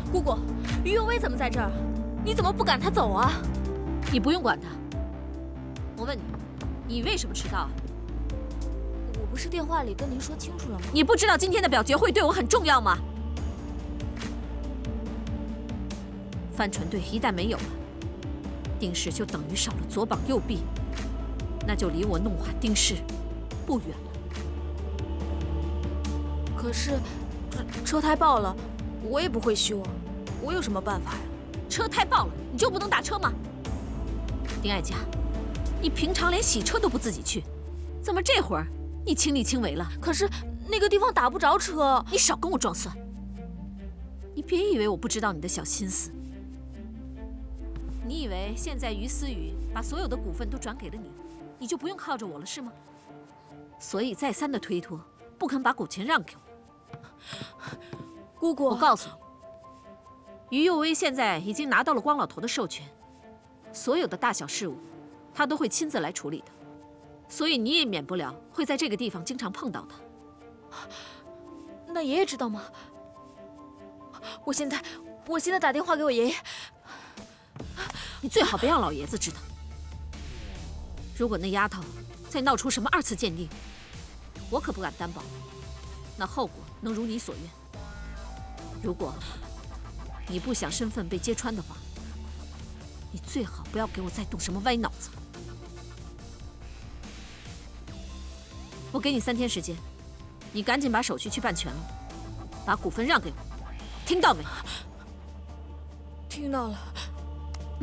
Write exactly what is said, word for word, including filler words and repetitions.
姑姑，于有为怎么在这儿？你怎么不赶他走啊？ 你不用管他。我问你，你为什么迟到啊？ 我不是电话里跟您说清楚了吗？ 你不知道今天的表决会对我很重要吗？帆船队一旦没有了，丁氏就等于少了左膀右臂，那就离我弄垮丁氏不远了。 可是车车胎爆了，我也不会修啊，我有什么办法呀？ 车胎爆了，你就不能打车吗？丁爱佳，你平常连洗车都不自己去，怎么这会儿你亲力亲为了？ 可是那个地方打不着车， 你少跟我装蒜！你别以为我不知道你的小心思。你以为现在于思雨把所有的股份都转给了你，你就不用靠着我了是吗？所以再三的推脱，不肯把股权让给我。 姑姑， 我告诉你，于佑威现在已经拿到了光老头的授权，所有的大小事务，他都会亲自来处理的，所以你也免不了会在这个地方经常碰到他。 那爷爷知道吗？我现在，我现在打电话给我爷爷。 你最好别让老爷子知道。如果那丫头再闹出什么二次鉴定，我可不敢担保，那后果能如你所愿。如果你不想身份被揭穿的话，你最好不要给我再动什么歪脑子。我给你三天时间，你赶紧把手续去办全了，把股份让给我，听到没？ 听到了。